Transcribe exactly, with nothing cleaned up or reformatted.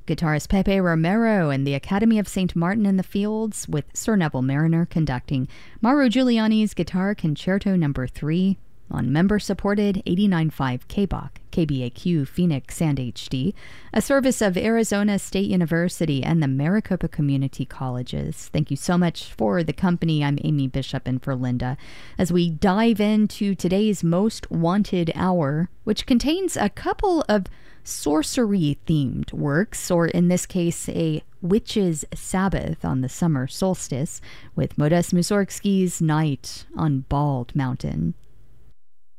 Guitarist Pepe Romero and the Academy of Saint Martin in the Fields, with Sir Neville Mariner conducting Mauro Giuliani's Guitar Concerto Number three on member-supported eighty-nine point five K B O C, K B A Q, Phoenix, and H D, a service of Arizona State University and the Maricopa Community Colleges. Thank you so much for the company. I'm Amy Bishop and for Linda, as we dive into today's Most Wanted Hour, which contains a couple of sorcery-themed works, or in this case, a Witch's Sabbath on the summer solstice, with Modest Mussorgsky's Night on Bald Mountain.